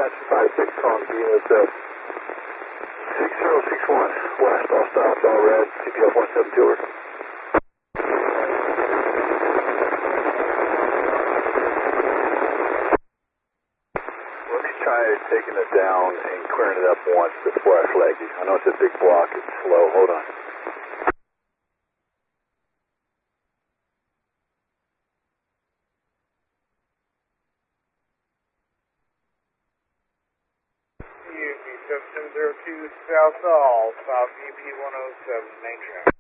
56 calling the unit 6061 west, all stops, all red, CPF 172 over. Let me try taking it down and clearing it up once before I flag you. I know it's a big block, it's slow, hold on. UP 7702 South All, stop UP 107, main track.